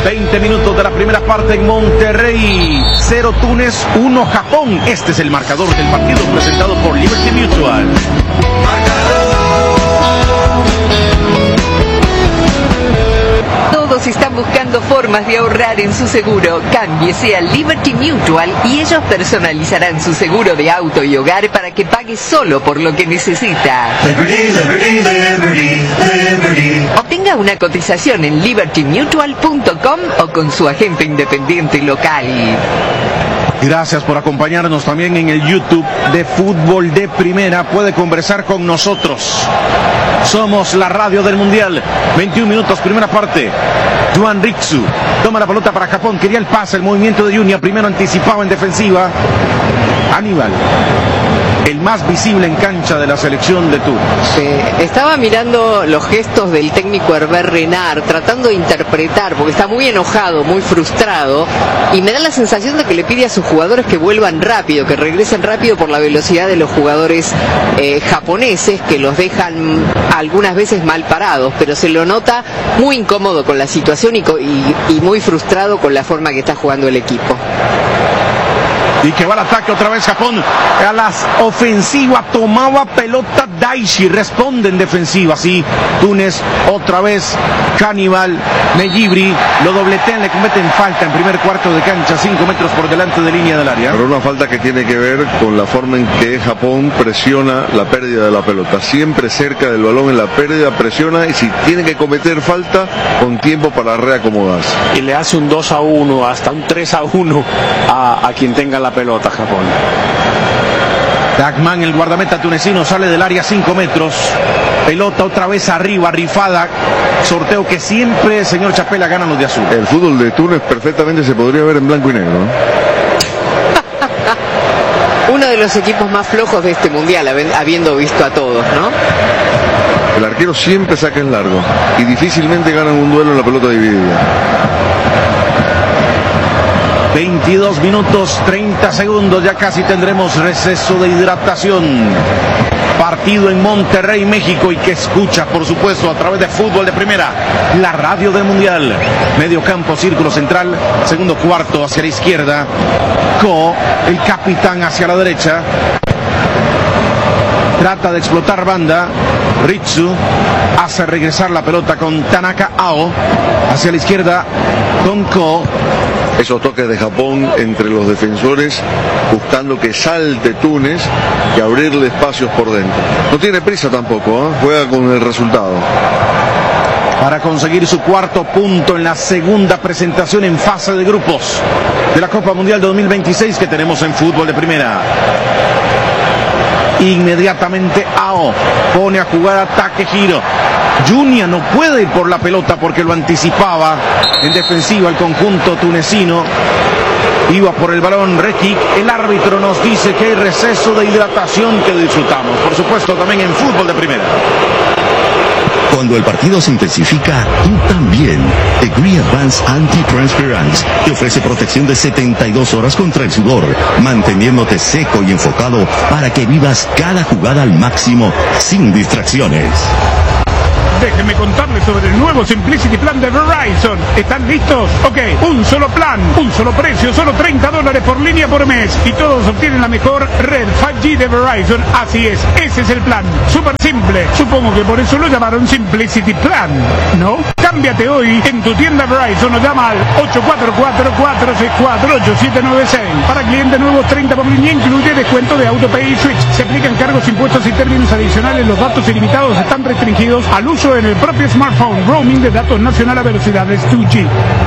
20 minutos de la primera parte en Monterrey. 0 Túnez, 1 Japón. Este es el marcador del partido presentado por Liberty Mutual. Todos están buscando formas de ahorrar en su seguro. Cámbiese a Liberty Mutual y ellos personalizarán su seguro de auto y hogar para que pague solo por lo que necesita. Liberty, Liberty, Liberty, Liberty. Obtenga una cotización en libertymutual.com o con su agente independiente local. Gracias por acompañarnos también en el YouTube de Fútbol de Primera. Puede conversar con nosotros. Somos la radio del Mundial. 21 minutos, primera parte. Juan Ritsu toma la pelota para Japón. Quería el pase, el movimiento de Junia. Primero anticipado en defensiva. Aníbal, el más visible en cancha de la selección de Túnez. Estaba mirando los gestos del técnico Hervé Renard, tratando de interpretar, porque está muy enojado, muy frustrado, y me da la sensación de que le pide a sus jugadores que vuelvan rápido, que regresen rápido por la velocidad de los jugadores japoneses, que los dejan algunas veces mal parados, pero se lo nota muy incómodo con la situación y muy frustrado con la forma que está jugando el equipo. Y que va al ataque otra vez Japón. A las ofensivas tomaba pelota Daishi. Responde en defensiva. Sí, Túnez otra vez. Caníbal, Mejibri. Lo dobletean, le cometen falta en primer cuarto de cancha. 5 metros por delante de línea del área. Pero una falta que tiene que ver con la forma en que Japón presiona la pérdida de la pelota. Siempre cerca del balón en la pérdida, presiona. Y si tiene que cometer falta, con tiempo para reacomodarse. Y le hace un 2-1, hasta un 3-1 a quien tenga la pelota, Japón. Dagman, el guardameta tunecino, sale del área 5 metros. Pelota otra vez arriba, rifada. Sorteo que siempre, señor Chapela, ganan los de azul. El fútbol de Túnez perfectamente se podría ver en blanco y negro. Uno de los equipos más flojos de este mundial, habiendo visto a todos, ¿no? El arquero siempre saca en largo y difícilmente ganan un duelo en la pelota dividida. 22 minutos 30 segundos, ya casi tendremos receso de hidratación. Partido en Monterrey, México, y que escucha, por supuesto, a través de Fútbol de Primera, la radio del Mundial. Medio campo, círculo central, segundo cuarto hacia la izquierda. Ko, el capitán, hacia la derecha. Trata de explotar banda. Ritsu hace regresar la pelota con Tanaka Ao. Hacia la izquierda con Ko. Esos toques de Japón entre los defensores, buscando que salte Túnez y abrirle espacios por dentro. No tiene prisa tampoco, juega con el resultado. Para conseguir su cuarto punto en la segunda presentación en fase de grupos de la Copa Mundial 2026 que tenemos en Fútbol de Primera. Inmediatamente Ao pone a jugar ataque giro. Junia no puede ir por la pelota porque lo anticipaba en defensiva el conjunto tunecino. Iba por el balón Rekik. El árbitro nos dice que hay receso de hidratación que disfrutamos. Por supuesto también en Fútbol de Primera. Cuando el partido se intensifica, tú también. Degree Advanced Anti-Transpirants te ofrece protección de 72 horas contra el sudor, manteniéndote seco y enfocado para que vivas cada jugada al máximo, sin distracciones. Déjenme contarles sobre el nuevo Simplicity Plan de Verizon. ¿Están listos? Ok, un solo plan, un solo precio, solo $30 por línea por mes. Y todos obtienen la mejor red 5G de Verizon. Así es, ese es el plan. Súper simple. Supongo que por eso lo llamaron Simplicity Plan, ¿no? Cámbiate hoy en tu tienda Verizon o llama al 844-464-8796. Para clientes nuevos, 30 por línea, incluye descuento de AutoPay y Switch. Se aplican cargos, impuestos y términos adicionales. Los datos ilimitados están restringidos al uso en el propio smartphone. Roaming de datos nacional a velocidades 2G.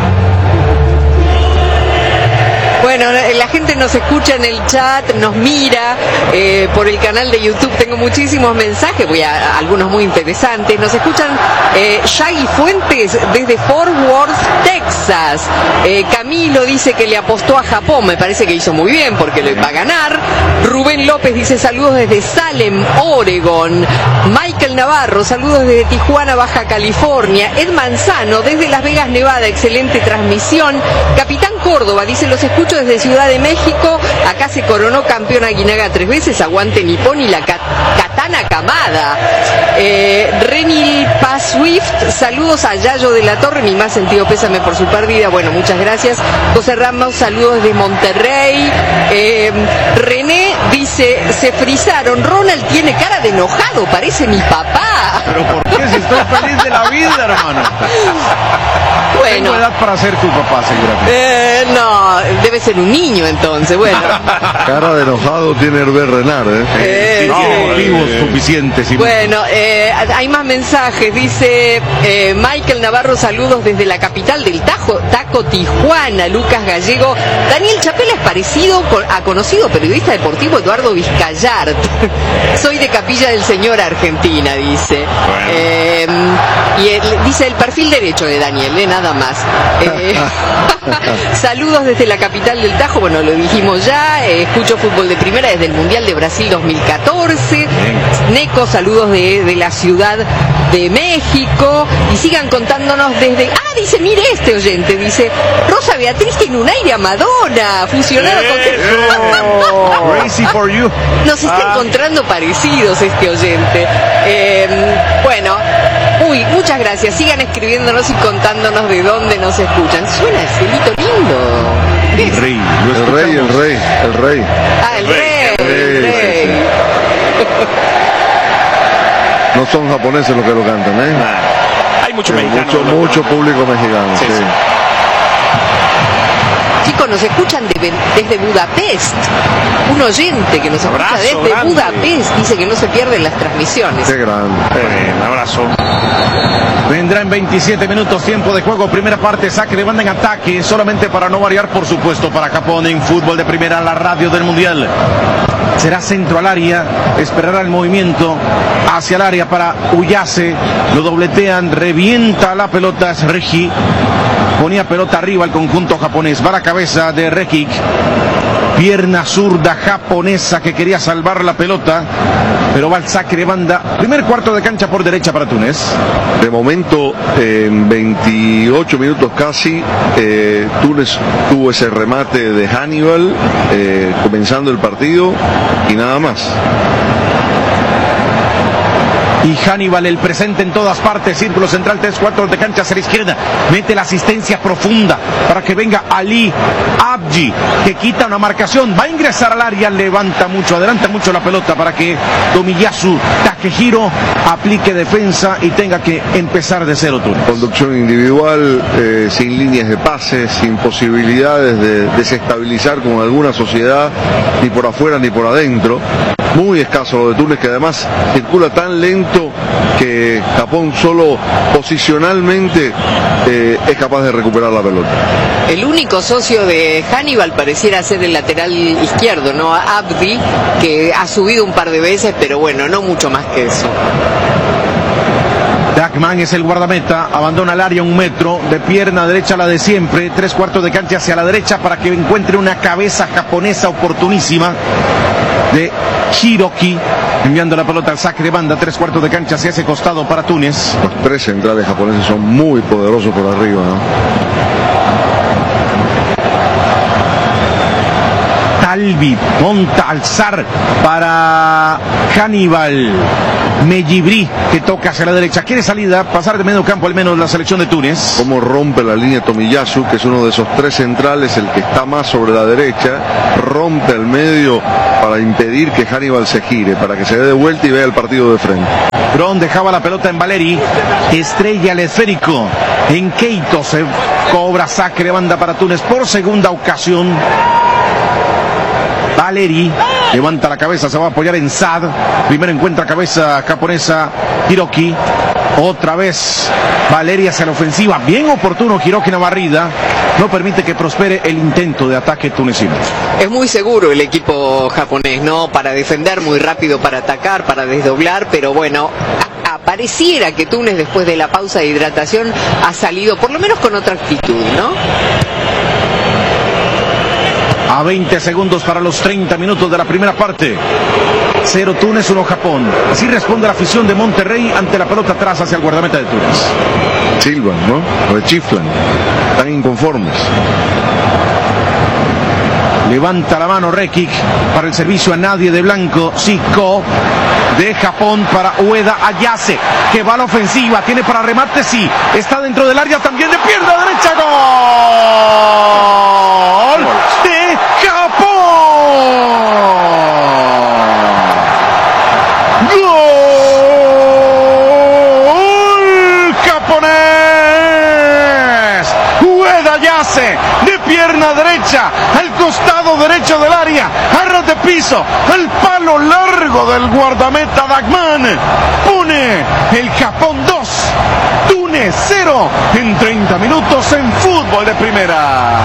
Bueno, la gente nos escucha en el chat, nos mira por el canal de YouTube. Tengo muchísimos mensajes, algunos muy interesantes. Nos escuchan Shaggy Fuentes desde Fort Worth, Texas. Camilo dice que le apostó a Japón, me parece que hizo muy bien porque le va a ganar. Rubén López dice saludos desde Salem, Oregon. Michael Navarro, saludos desde Tijuana, Baja California. Ed Manzano desde Las Vegas, Nevada, excelente transmisión. Capitán Córdoba dice los escucho desde Ciudad de México, acá se coronó campeón Aguinaga 3 veces, aguante Nippon y la Katana Kamada. Renil Paz Swift, saludos a Yayo de la Torre, mi más sentido pésame por su pérdida, bueno, muchas gracias. José Ramos, saludos desde Monterrey. René dice, se frizaron, Ronald tiene cara de enojado, parece mi papá. ¿Pero por qué? Si estoy feliz de la vida, hermano. Bueno. Tengo edad para ser tu papá, seguramente. No, debe ser un niño entonces, bueno. Cara de enojado tiene Hervé Renard, Sí, tiene motivos suficientes. Y bueno, hay más mensajes. Dice Michael Navarro, saludos desde la capital del Taco, Tijuana. Lucas Gallego. Daniel Chapela es parecido a conocido periodista deportivo Eduardo Vizcayart. Soy de Capilla del Señor, Argentina, dice. Y dice el perfil derecho de Daniel, nada más. Saludos desde la capital del Tajo, bueno, lo dijimos ya. Escucho fútbol de primera desde el Mundial de Brasil 2014. Neco, saludos de la Ciudad de México. Y sigan contándonos desde... dice, mire este oyente, dice, Rosa Beatriz tiene un aire a Madonna, fusionado con... Crazy for you. Nos está encontrando parecidos este oyente. Bueno, muchas gracias. Sigan escribiéndonos y contándonos de dónde nos escuchan. Suena el cielito lindo. El rey. El rey. El rey. No son japoneses los que lo cantan, Hay mucho mexicano. Mucho público mexicano. Sí. Chicos, nos escuchan desde Budapest. Un oyente que nos escucha desde Budapest dice que no se pierden las transmisiones. Qué grande. Un abrazo. Vendrá en 27 minutos tiempo de juego, primera parte, saque de banda en ataque, solamente para no variar, por supuesto, para Japón en fútbol de primera, la radio del Mundial. Será centro al área, esperará el movimiento hacia el área para Uyase, lo dobletean, revienta la pelota, es Regi, ponía pelota arriba el conjunto japonés, va la cabeza de Rekic, pierna zurda japonesa que quería salvar la pelota, pero va al saque de banda, primer cuarto de cancha por derecha para Túnez. De momento, en 28 minutos casi, Túnez tuvo ese remate de Hannibal, comenzando el partido, y nada más. Y Hannibal, el presente en todas partes, círculo central, 3 cuartos de cancha hacia la izquierda, mete la asistencia profunda para que venga Ali Abji, que quita una marcación, va a ingresar al área, levanta mucho, adelanta mucho la pelota para que Tomiyasu Takehiro aplique defensa y tenga que empezar de cero Túnez. Conducción individual, sin líneas de pase, sin posibilidades de desestabilizar con alguna sociedad, ni por afuera ni por adentro. Muy escaso lo de Túnez, que además circula tan lento que Japón solo posicionalmente es capaz de recuperar la pelota. El único socio de Hannibal pareciera ser el lateral izquierdo, ¿no? Abdi, que ha subido un par de veces, pero bueno, no mucho más que eso. Dagman es el guardameta, abandona el área 1 metro, de pierna derecha la de siempre, 3 cuartos de cancha hacia la derecha para que encuentre una cabeza japonesa oportunísima de Hiroki, enviando la pelota al saque de banda, 3 cuartos de cancha hacia ese costado para Túnez. Los 3 centrales japoneses son muy poderosos por arriba, ¿no? Talvi monta alzar para Hannibal. Mellibri, que toca hacia la derecha, quiere salida, pasar de medio campo al menos la selección de Túnez. Cómo rompe la línea Tomiyasu, que es uno de esos 3 centrales, el que está más sobre la derecha, rompe el medio para impedir que Hannibal se gire, para que se dé de vuelta y vea el partido de frente. Bron dejaba la pelota en Valeri, estrella el esférico en Keito, se cobra saque de banda para Túnez por segunda ocasión. Valeri levanta la cabeza, se va a apoyar en Sad. Primero encuentra cabeza japonesa Hiroki. Otra vez Valeri hacia la ofensiva. Bien oportuno Hiroki en la barrida. No permite que prospere el intento de ataque tunecino. Es muy seguro el equipo japonés, ¿no? Para defender, muy rápido para atacar, para desdoblar, pero bueno, pareciera que Túnez después de la pausa de hidratación ha salido por lo menos con otra actitud, ¿no? A 20 segundos para los 30 minutos de la primera parte. 0 Túnez, 1 Japón. Así responde la afición de Monterrey ante la pelota atrás hacia el guardameta de Túnez. Silvan, ¿no? Rechiflan. Están inconformes. Levanta la mano Rekic para el servicio a nadie de blanco. Zico de Japón para Ueda Ayase, que va a la ofensiva, tiene para remate, sí, está dentro del área también de pierna derecha. ¡Gol de Japón! ¡Gol japonés! Ueda Ayase de pierna derecha al costado derecho del área, a ras de piso, al palo largo del guardameta Dagman. Pone el Japón 2, Túnez 0 en 30 minutos en fútbol de primera.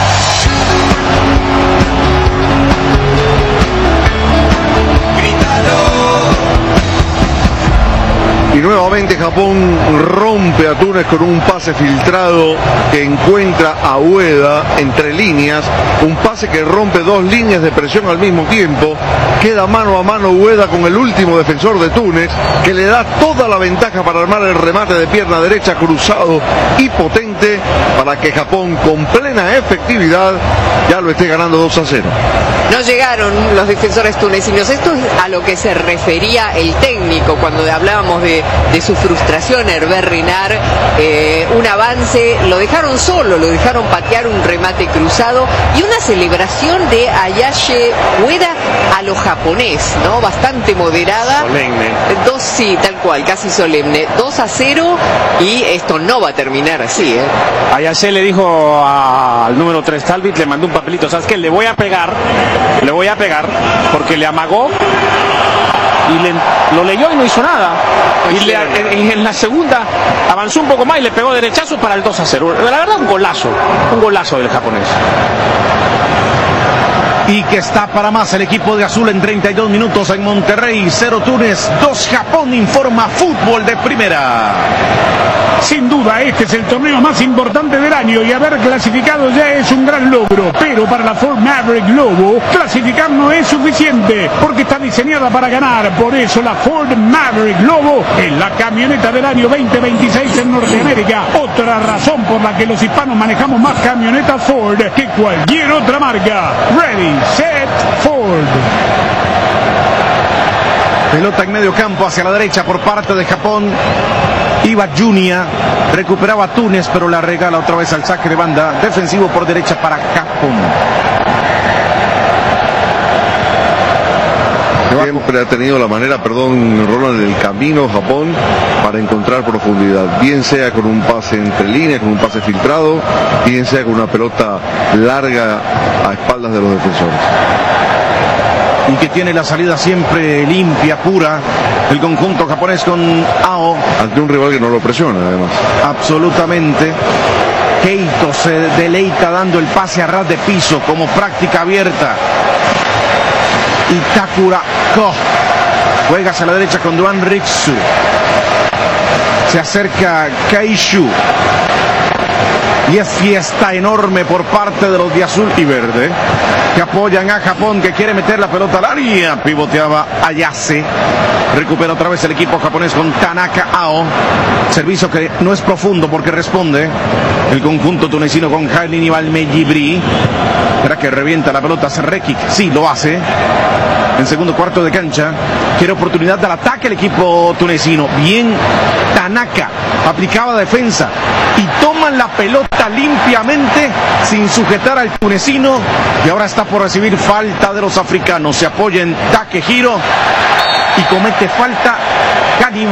Y nuevamente Japón rompe a Túnez con un pase filtrado que encuentra a Ueda entre líneas, un pase que rompe 2 líneas de presión al mismo tiempo. Queda mano a mano Ueda con el último defensor de Túnez, que le da toda la ventaja para armar el remate de pierna derecha cruzado y potente para que Japón con plena efectividad ya lo esté ganando 2-0. No llegaron los defensores tunecinos. Esto es a lo que se refería el técnico cuando hablábamos de su frustración. Hervé Renard, un avance, lo dejaron solo, lo dejaron patear un remate cruzado y una celebración de Ayase Ueda a lo japonés, ¿no? Bastante moderada. Solemne. Sí, tal cual, casi solemne. 2-0 y esto no va a terminar así, ¿eh? Ayase le dijo al número 3 Talbot, le mandó un papelito, ¿sabes qué? Le voy a pegar porque le amagó y lo leyó y no hizo nada. Y en la segunda avanzó un poco más y le pegó derechazo para el 2-0. La verdad, un golazo del japonés. Y que está para más el equipo de azul en 32 minutos en Monterrey. 0 Túnez, 2 Japón, informa Fútbol de Primera. Sin duda, este es el torneo más importante del año y haber clasificado ya es un gran logro. Pero para la Ford Maverick Globo, clasificar no es suficiente porque está diseñada para ganar. Por eso la Ford Maverick Globo es la camioneta del año 2026 en Norteamérica. Otra razón por la que los hispanos manejamos más camionetas Ford que cualquier otra marca. Ready, set, Ford. Pelota en medio campo hacia la derecha por parte de Japón. Iba Junia, recuperaba a Túnez, pero la regala otra vez al saque de banda. Defensivo por derecha para Japón. Siempre ha tenido la manera, Ronald, del camino Japón para encontrar profundidad. Bien sea con un pase entre líneas, con un pase filtrado, bien sea con una pelota larga a espaldas de los defensores. Y que tiene la salida siempre limpia, pura, el conjunto japonés con Ao. Ante un rival que no lo presiona, además. Absolutamente. Keito se deleita dando el pase a ras de piso como práctica abierta. Itakura Ko juega hacia la derecha con Duan Rixu. Se acerca Kaishu. Y es fiesta enorme por parte de los de azul y verde, que apoyan a Japón, que quiere meter la pelota al área. Pivoteaba Ayase. Recupera otra vez el equipo japonés con Tanaka Ao. Servicio que no es profundo porque responde el conjunto tunecino con Khalil Al-Mejibri. Será que revienta la pelota Rekic. Sí, lo hace. En segundo cuarto de cancha. Quiere oportunidad del ataque el equipo tunecino. Bien, Tanaka aplicaba defensa y toman la pelota limpiamente sin sujetar al tunecino, y ahora está por recibir falta de los africanos. Se apoya en Takehiro y comete falta Kanima.